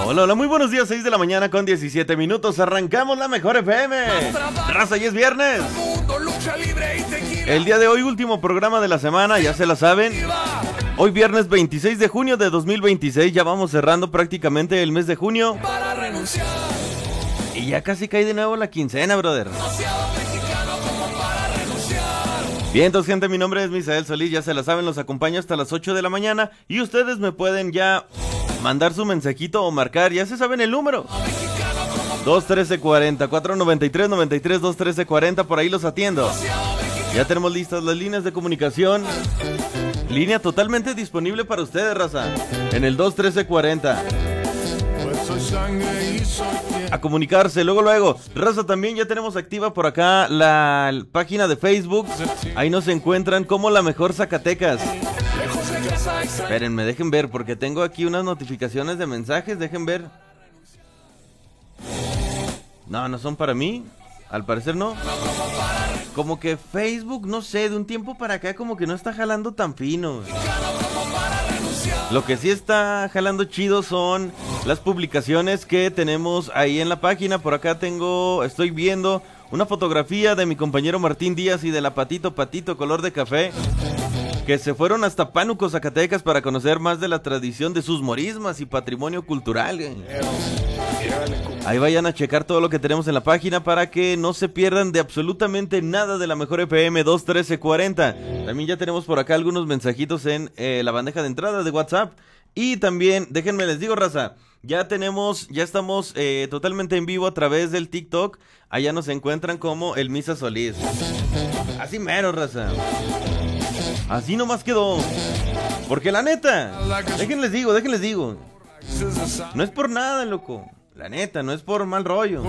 Hola, hola, muy buenos días, 6 de la mañana con 17 minutos, arrancamos la mejor FM. Raza, y es viernes. El día de hoy, último programa de la semana, ya se la saben. Hoy viernes 26 de junio de 2026, ya vamos cerrando prácticamente el mes de junio. Y ya casi cae de nuevo la quincena, brother. Bien, entonces, gente, mi nombre es Misael Solís, ya se la saben, los acompaño hasta las 8 de la mañana. Y ustedes me pueden ya mandar su mensajito o marcar, ya se saben el número. 213-40, 493-93, 213-40, por ahí los atiendo. Ya tenemos listas las líneas de comunicación. Línea totalmente disponible para ustedes, raza. En el 213-40. A comunicarse, luego. Raza, también ya tenemos activa por acá la página de Facebook. Ahí nos encuentran como La Mejor Zacatecas. Espérenme, dejen ver, porque tengo aquí unas notificaciones de mensajes, dejen ver. No son para mí, al parecer no. Como que Facebook, no sé, de un tiempo para acá como que no está jalando tan fino. Lo que sí está jalando chido son las publicaciones que tenemos ahí en la página. Por acá estoy viendo una fotografía de mi compañero Martín Díaz y de la Patito color de café, que se fueron hasta Pánuco, Zacatecas, para conocer más de la tradición de sus morismas y patrimonio cultural. Ahí vayan a checar todo lo que tenemos en la página para que no se pierdan de absolutamente nada de la Mejor FM 21340. También ya tenemos por acá algunos mensajitos en la bandeja de entrada de WhatsApp. Y también, déjenme les digo, raza, ya estamos totalmente en vivo a través del TikTok. Allá nos encuentran como el Misa Solís. Así mero, raza. Así nomás quedó. Porque la neta, déjenles digo. No es por nada, loco. La neta, no es por mal rollo.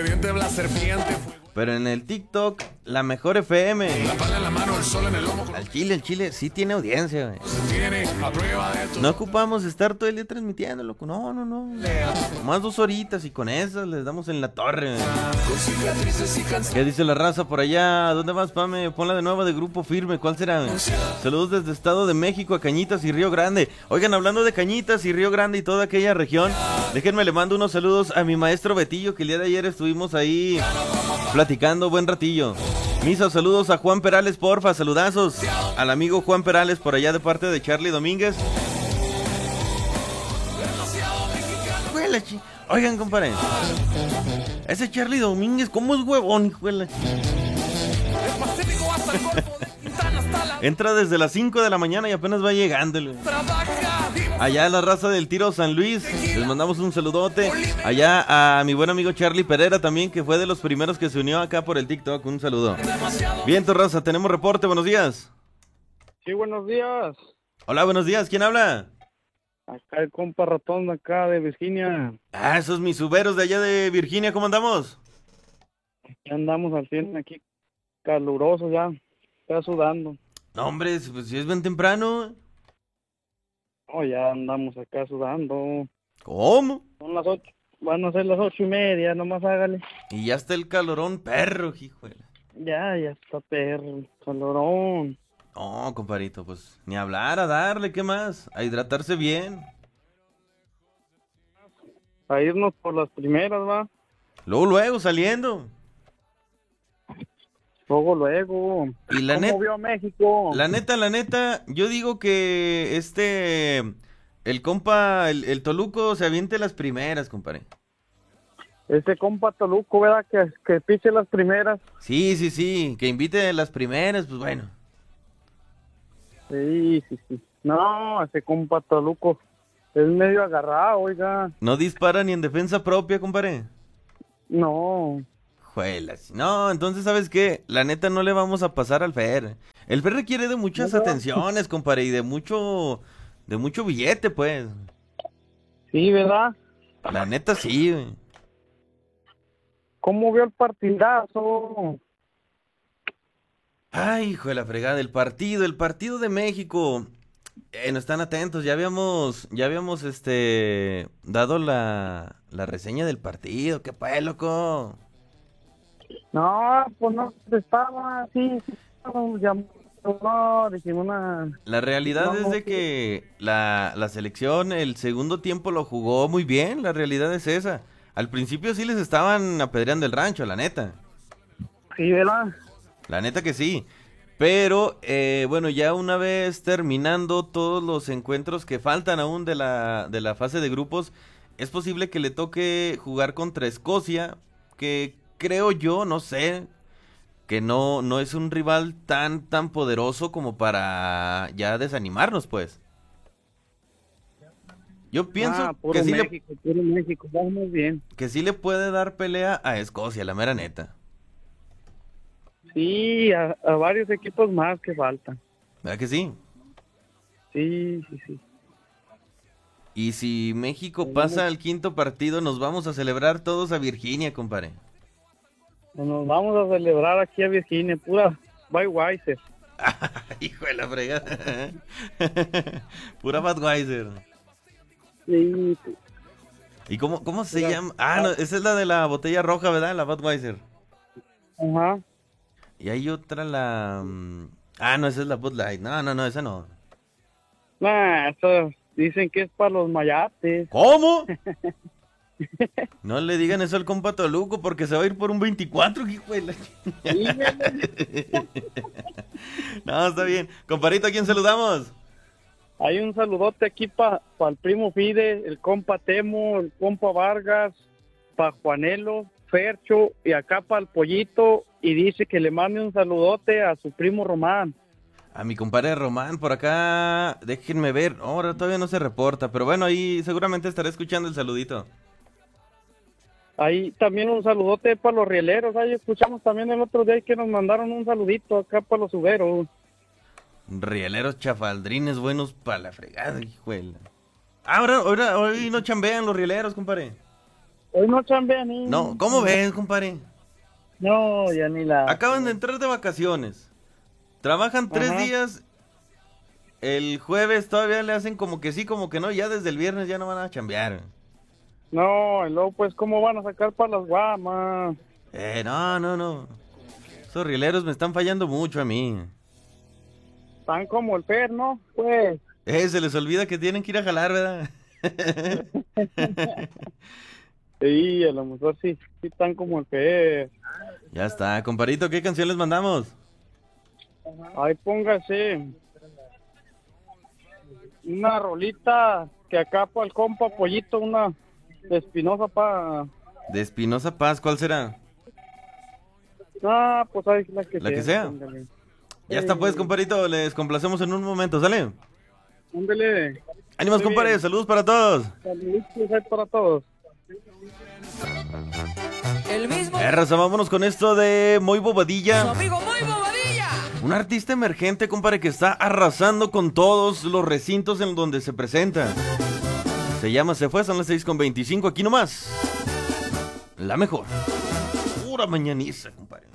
Pero en el TikTok, La Mejor FM. Al Chile, sí tiene audiencia, güey. No ocupamos estar todo el día transmitiendo, loco. No. Más 2 horitas y con esas les damos en la torre. ¿Qué dice la raza por allá? ¿Dónde vas, Pame? Ponla de nuevo de Grupo Firme. ¿Cuál será? Saludos desde Estado de México a Cañitas y Río Grande. Oigan, hablando de Cañitas y Río Grande y toda aquella región, déjenme le mando unos saludos a mi maestro Betillo, que el día de ayer estuvimos ahí platicando buen ratillo. Misa, saludos a Juan Perales, porfa, saludazos al amigo Juan Perales por allá de parte de Charlie Domínguez. Oigan, compadre, ese Charlie Domínguez, ¿cómo es huevón, hijo de la Entra desde las 5 de la mañana y apenas va llegando. Allá la raza del Tiro San Luis, les mandamos un saludote. Allá a mi buen amigo Charlie Pereira también, que fue de los primeros que se unió acá por el TikTok. Un saludo. Bien, tu raza, tenemos reporte, buenos días. Sí, buenos días. Hola, buenos días, ¿quién habla? Acá el compa ratón de acá de Virginia. Esos mis suberos de allá de Virginia, ¿cómo andamos? Ya andamos al 100 aquí, caluroso ya, está sudando. No, hombre, pues si es bien temprano. Oh, ya andamos acá sudando. ¿Cómo? Son las 8, van a ser las 8:30, nomás hágale. Y ya está el calorón, perro, hijuela. Ya está perro, calorón. No, comparito, pues ni hablar, a darle, ¿qué más? A hidratarse bien. A irnos por las primeras, va. Luego, saliendo. Luego. Y la ¿Cómo vio México? La neta, yo digo que el compa, el Toluco se aviente las primeras, compadre. Este compa Toluco, ¿verdad? Que piche las primeras. Sí, que invite las primeras, pues bueno. Sí. No, ese compa Toluco es medio agarrado, oiga. No dispara ni en defensa propia, compadre. No. Juelas. No, entonces, ¿sabes qué? La neta no le vamos a pasar al Fer. El Fer requiere de muchas atenciones, compadre, y de mucho billete, pues. Sí, ¿verdad? La neta sí, güey. ¿Cómo vio el partidazo? Ay, hijo de la fregada, el partido de México. No están atentos, ya habíamos dado la reseña del partido. ¿Qué pues, loco? No, pues no estaba, sí, estaba, No, dijimos una... La realidad No, es de que la selección el segundo tiempo lo jugó muy bien, la realidad es esa. Al principio sí les estaban apedreando el rancho, la neta. Sí, ¿verdad? La neta que sí. Pero, bueno, ya una vez terminando todos los encuentros que faltan aún de la fase de grupos, es posible que le toque jugar contra Escocia, que creo yo, no sé, que no es un rival tan poderoso como para ya desanimarnos, pues. Yo pienso Puro México, vamos bien. que sí le puede dar pelea a Escocia, la mera neta. Sí, a varios equipos más que faltan. ¿Verdad que sí? Sí. Y si México pasa al quinto partido, nos vamos a celebrar todos a Virginia, compadre. Nos vamos a celebrar aquí a Virginia, pura Budweiser. Hijo de la fregada. Pura Budweiser. Sí, ¿Y cómo se llama? Ah, no, esa es la de la botella roja, ¿verdad? La Budweiser. ajá. Y hay otra, Ah, no, esa es la Bud Light. No, esa no. Nah, eso dicen que es para los mayates. ¿Cómo? No le digan eso al compa Toluco porque se va a ir por un 24, hijo de la... No, está bien. Comparito, ¿a quién saludamos? Hay un saludote aquí para el primo Fide, el compa Temo, el compa Vargas, para Juanelo, Fercho y acá para el Pollito. Y dice que le mande un saludote a su primo Román. A mi compadre Román, por acá, déjenme ver. Ahora todavía no se reporta, pero bueno, ahí seguramente estaré escuchando el saludito. Ahí también un saludote para los rieleros. Ahí escuchamos también el otro día que nos mandaron un saludito acá para los uberos. Rieleros chafaldrines buenos para la fregada, hijuela. Hoy no chambean los rieleros, compadre. Hoy no chambean ni... No, ¿cómo ves, compadre? No, ya ni la... Acaban de entrar de vacaciones. Trabajan 3 Ajá. días. El jueves todavía le hacen como que sí, como que no. Ya desde el viernes ya no van a chambear. No, y luego pues cómo van a sacar para las guamas. No. Esos rieleros me están fallando mucho a mí. Están como el Fer, ¿no? Pues... Se les olvida que tienen que ir a jalar, ¿verdad? Sí, a lo mejor sí están como el Fer. Ya está, comparito, ¿qué canción les mandamos? Ahí póngase una rolita que acá para el compa Pollito, una de Espinosa para... De Espinosa Paz, ¿cuál será? Ah, pues ahí la que La que sea. Ándale. Ya está pues, comparito, les complacemos en un momento, ¿sale? Ándale. Ánimos, Muy compadre, bien. saludos para todos. Saludos ahí para todos. El mismo Raza, vámonos con esto de Muy su Bobadilla. amigo muy bobadilla. Un artista emergente, compadre, que está arrasando con todos los recintos en donde se presenta. Se llama Se Fue, son las 6:25, aquí nomás. La mejor. Pura mañaniza, compadre.